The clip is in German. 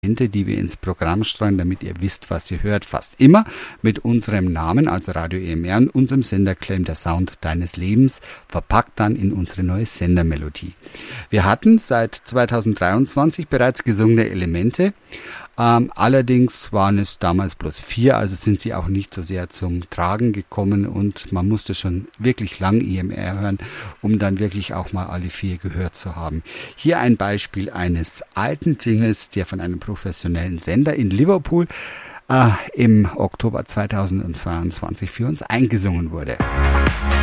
die wir ins Programm streuen, damit ihr wisst, was ihr hört. Fast immer mit unserem Namen, also Radio EMR und unserem Senderclaim Der Sound deines Lebens, verpackt dann in unsere neue Sendermelodie. Wir hatten seit 2023 bereits gesungene Elemente. Allerdings waren es damals bloß 4, also sind sie auch nicht so sehr zum Tragen gekommen und man musste schon wirklich lang EMR hören, um dann wirklich auch mal alle 4 gehört zu haben. Hier ein Beispiel eines alten Jingles, der von einem professionellen Sender in Liverpool im Oktober 2022 für uns eingesungen wurde.